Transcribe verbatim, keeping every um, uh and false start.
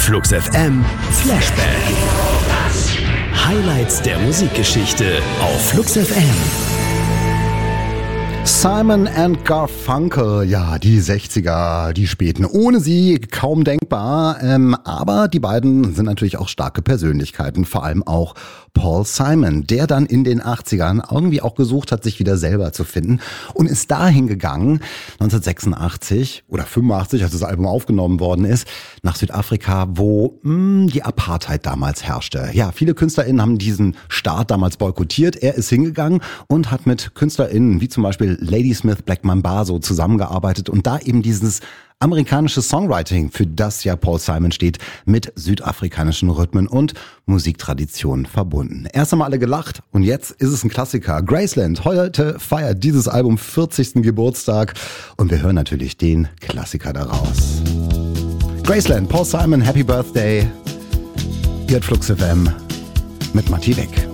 Flux F M Flashback. Highlights der Musikgeschichte auf Flux F M. Simon and Garfunkel, ja, die sechziger, die späten, ohne sie kaum denkbar, ähm, aber die beiden sind natürlich auch starke Persönlichkeiten, vor allem auch Paul Simon, der dann in den achtzigern irgendwie auch gesucht hat, sich wieder selber zu finden und ist dahin gegangen, neunzehnhundertsechsundachtzig oder fünfundachtzig, als das Album aufgenommen worden ist, nach Südafrika, wo mh, die Apartheid damals herrschte. Ja, viele KünstlerInnen haben diesen Start damals boykottiert. Er ist hingegangen und hat mit KünstlerInnen wie zum Beispiel Ladysmith, Black Mambazo zusammengearbeitet und da eben dieses amerikanische Songwriting, für das ja Paul Simon steht, mit südafrikanischen Rhythmen und Musiktraditionen verbunden. Erst einmal alle gelacht und jetzt ist es ein Klassiker. Graceland heute feiert dieses Album vierzigsten Geburtstag und wir hören natürlich den Klassiker daraus. Graceland, Paul Simon, Happy Birthday. Ihr hört Flux F M mit Matti Beck.